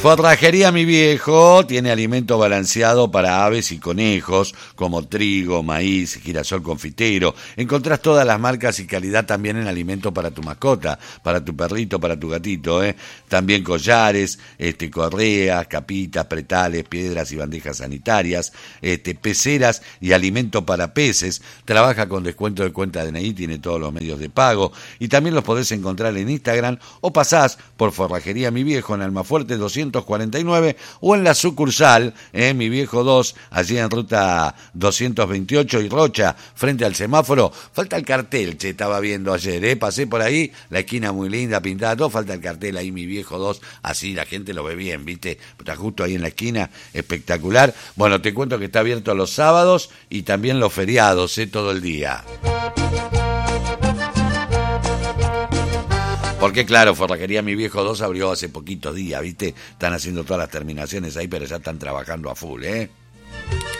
Forrajería Mi Viejo tiene alimento balanceado para aves y conejos, como trigo, maíz, girasol confitero. Encontrás todas las marcas y calidad también en alimento para tu mascota, para tu perrito, para tu gatito, ¿eh? También collares, correas, capitas, pretales, piedras y bandejas sanitarias, peceras y alimento para peces. Trabaja con descuento de cuenta DNI, tiene todos los medios de pago. Y también los podés encontrar en Instagram o pasás por Forrajería Mi Viejo en Almafuerte 249 o en la sucursal, Mi Viejo 2, allí en ruta 228 y Rocha, frente al semáforo. Falta el cartel, estaba viendo ayer, pasé por ahí, la esquina muy linda, pintada, todo, falta el cartel ahí, Mi Viejo 2, así la gente lo ve bien, ¿viste? Está justo ahí en la esquina, espectacular. Bueno, te cuento que está abierto los sábados y también los feriados, todo el día. Porque claro, Forrajería Mi Viejo 2 abrió hace poquitos días, ¿viste? Están haciendo todas las terminaciones ahí, pero ya están trabajando a full, ¿eh?